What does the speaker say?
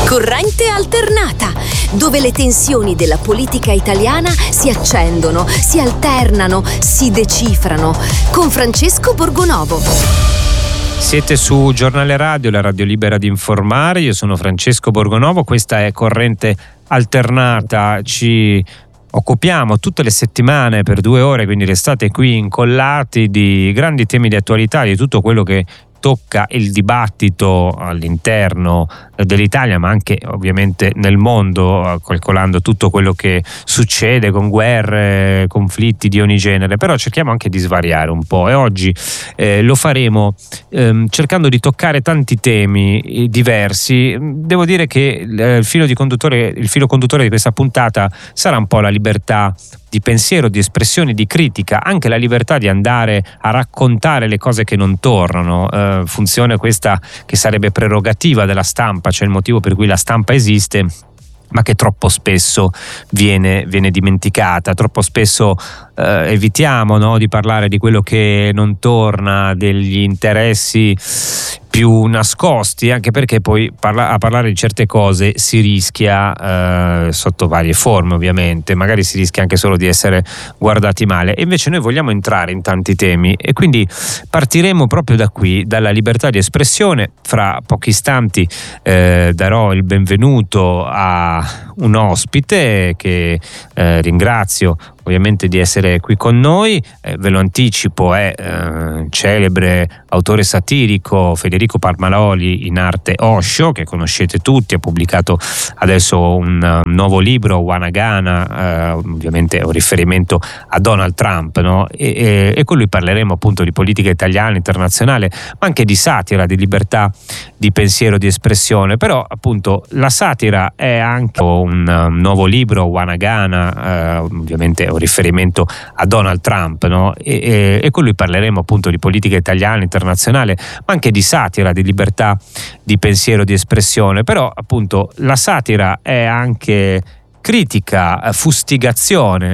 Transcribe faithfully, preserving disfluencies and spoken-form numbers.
Corrente alternata, dove le tensioni della politica italiana si accendono, si alternano, si decifrano. Con Francesco Borgonovo. Siete su Giornale Radio, la radio libera di informare. Io sono Francesco Borgonovo, questa è Corrente alternata. Ci occupiamo tutte le settimane per due ore, quindi restate qui incollati, di grandi temi di attualità, di tutto quello che tocca il dibattito all'interno dell'Italia, ma anche ovviamente nel mondo, calcolando tutto quello che succede con guerre, conflitti di ogni genere. Però cerchiamo anche di svariare un po', e oggi eh, lo faremo ehm, cercando di toccare tanti temi diversi. Devo dire che il filo di conduttore, il filo conduttore di questa puntata sarà un po' la libertà di pensiero, di espressione, di critica, anche la libertà di andare a raccontare le cose che non tornano. Eh, funzione questa che sarebbe prerogativa della stampa, cioè il motivo per cui la stampa esiste, ma che troppo spesso viene, viene dimenticata. Troppo spesso eh, evitiamo, no, di parlare di quello che non torna, degli interessi più nascosti, anche perché poi parla- a parlare di certe cose si rischia eh, sotto varie forme, ovviamente, magari si rischia anche solo di essere guardati male, e invece noi vogliamo entrare in tanti temi, e quindi partiremo proprio da qui, dalla libertà di espressione. Fra pochi istanti eh, darò il benvenuto a un ospite che eh, ringrazio ovviamente di essere qui con noi. Eh, ve lo anticipo, è eh, celebre autore satirico Federico Palmaloli, in arte Osho, che conoscete tutti. Ha pubblicato adesso un uh, nuovo libro, Wanagana, eh, ovviamente è un riferimento a Donald Trump, no? e, e, e con lui parleremo appunto di politica italiana, internazionale, ma anche di satira, di libertà di pensiero, di espressione. Però appunto la satira è anche un uh, nuovo libro, Wanagana, eh, ovviamente è un riferimento a Donald Trump, no? e, e, e con lui parleremo appunto di politica italiana, internazionale, ma anche di satira, di libertà di pensiero, di espressione. Però appunto la satira è anche critica, fustigazione